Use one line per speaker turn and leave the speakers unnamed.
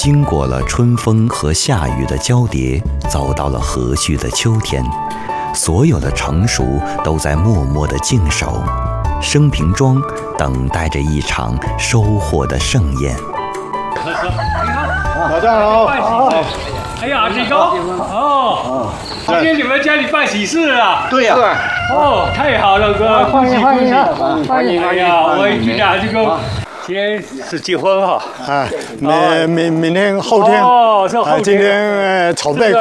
经过了春风和夏雨的交叠，走到了和煦的秋天，所有的成熟都在默默地静守，升平庄等待着一场收获的盛宴。
老丈好，
哎呀，这个哦，今天你们家里办喜事啊？
对呀，
哦，太好了，哥，
欢迎欢迎
欢迎！哎呀，我一听啊，这个今天是结婚哈，
啊，明天后天，
哦，是后天，
今天筹备